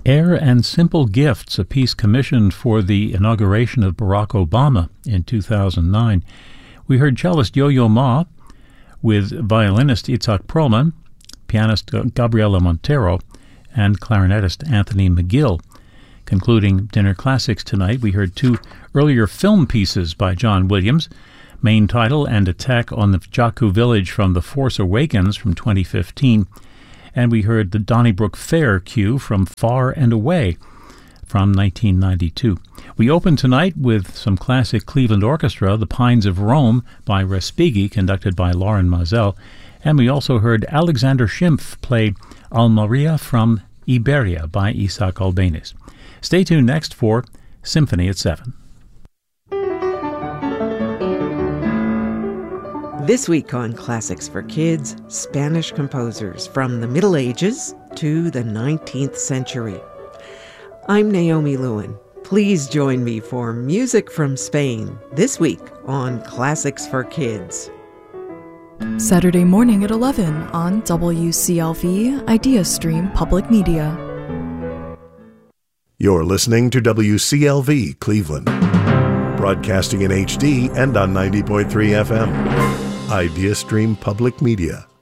Air and Simple Gifts, a piece commissioned for the inauguration of Barack Obama in 2009. We heard cellist Yo-Yo Ma with violinist Itzhak Perlman, pianist Gabriela Montero, and clarinetist Anthony McGill. Concluding Dinner Classics tonight, we heard two earlier film pieces by John Williams, Main Title and Attack on the Jakku Village from The Force Awakens from 2015, and we heard the Donnybrook Fair cue from Far and Away from 1992. We opened tonight with some classic Cleveland orchestra, The Pines of Rome by Respighi, conducted by Lauren Mazel, and we also heard Alexander Schimpf play Almeria from Iberia by Isaac Albéniz. Stay tuned next for Symphony at 7. This week on Classics for Kids, Spanish composers from the Middle Ages to the 19th century. I'm Naomi Lewin. Please join me for Music from Spain this week on Classics for Kids. Saturday morning at 11 on WCLV IdeaStream Public Media. You're listening to WCLV Cleveland, broadcasting in HD and on 90.3 FM. IdeaStream Public Media.